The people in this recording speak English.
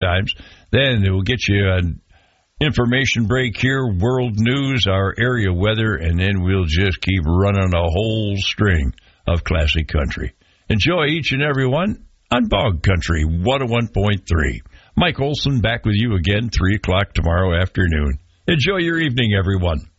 times. Then we'll get you an information break here, world news, our area weather, and then we'll just keep running a whole string of classic country. Enjoy each and every one on Bog Country 101.3. Mike Olson back with you again, 3 o'clock tomorrow afternoon. Enjoy your evening, everyone.